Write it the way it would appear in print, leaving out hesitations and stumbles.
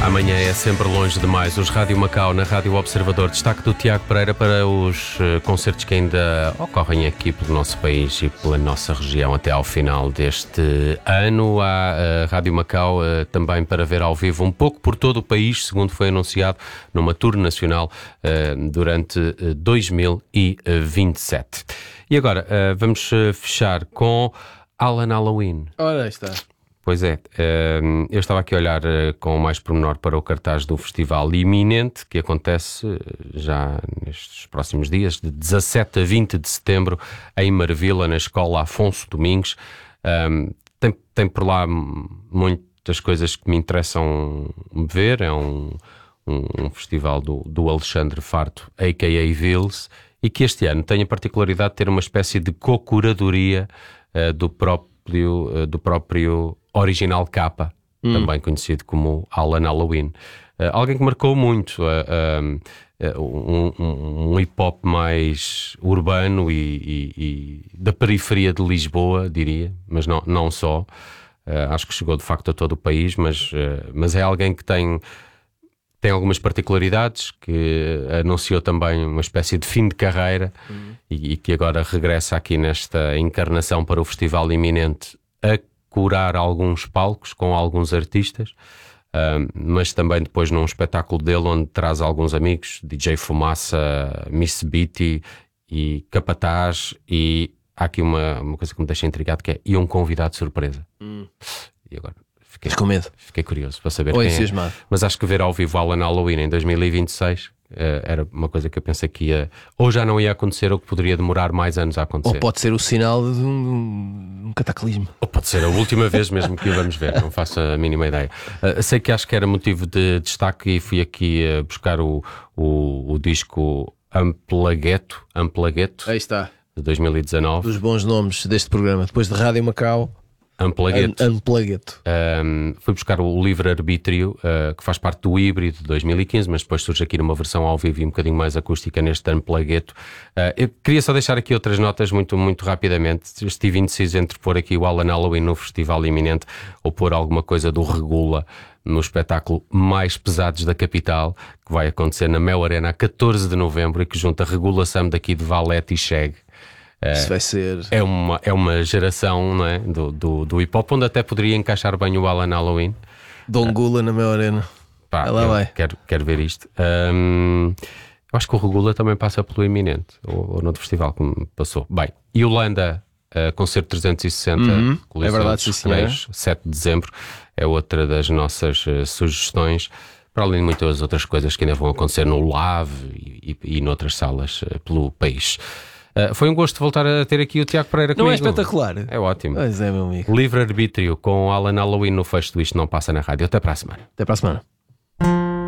Amanhã é sempre longe demais. Os Rádio Macau na Rádio Observador. Destaque do Tiago Pereira para os concertos que ainda ocorrem aqui pelo nosso país e pela nossa região até ao final deste ano. Há a Rádio Macau também para ver ao vivo um pouco por todo o país, segundo foi anunciado numa tour nacional durante 2027. E agora vamos fechar com Alan Halloween. Ora, aí está. Pois é, eu estava aqui a olhar com mais pormenor para o cartaz do festival iminente, que acontece já nestes próximos dias, de 17 a 20 de setembro, em Marvila, na Escola Afonso Domingos. Tem por lá muitas coisas que me interessam ver. É um festival do Alexandre Farto, a.k.a. Vils, e que este ano tem a particularidade de ter uma espécie de co-curadoria do próprio Original Capa, também conhecido como Alan Halloween. Alguém que marcou muito um hip-hop mais urbano e da periferia de Lisboa, diria, mas não só. Acho que chegou de facto a todo o país, mas é alguém que tem algumas particularidades, que anunciou também uma espécie de fim de carreira e que agora regressa aqui nesta encarnação para o festival iminente a curar alguns palcos com alguns artistas, mas também depois num espetáculo dele onde traz alguns amigos, DJ Fumaça, Miss Beatty e Capataz, e há aqui uma coisa que me deixa intrigado, que é um convidado de surpresa. E agora fiquei curioso para saber quem é. Mas acho que ver ao vivo Alan Halloween em 2026 era uma coisa que eu pensei que ou já não ia acontecer, ou que poderia demorar mais anos a acontecer. Ou pode ser o sinal de um cataclismo. Ou pode ser a última vez mesmo que o vamos ver, não faço a mínima ideia. Sei que acho que era motivo de destaque e fui aqui buscar o disco Amplagueto, aí está, de 2019. Os bons nomes deste programa, depois de Rádio Macau. Amplagueto. Fui buscar o Livre Arbítrio, que faz parte do híbrido de 2015, mas depois surge aqui numa versão ao vivo e um bocadinho mais acústica neste Amplagueto. Eu queria só deixar aqui outras notas muito, muito rapidamente. Estive indeciso entre pôr aqui o Alan Halloween no festival iminente ou pôr alguma coisa do Regula no espetáculo Mais Pesados da Capital, que vai acontecer na Mel Arena a 14 de novembro e que junta Regulação daqui de Valete e Chegue. Isso vai ser... É uma geração, não é? do hip-hop, onde até poderia encaixar bem o Alan Halloween. Dongula na Mel Arena. Ela vai. Quero ver isto. Eu acho que o Regula também passa pelo iminente, ou no festival que me passou. Bem, Yolanda, concerto 360, é verdade, sim, 7 de dezembro, é outra das nossas sugestões, para além de muitas outras coisas que ainda vão acontecer no LAV e noutras salas pelo país. Foi um gosto voltar a ter aqui o Tiago Pereira comigo. Não é espetacular? É ótimo. Pois é, meu amigo. Livre Arbítrio com Alan Halloween no fecho do Isto Não Passa na Rádio. Até para a semana. Até para a semana.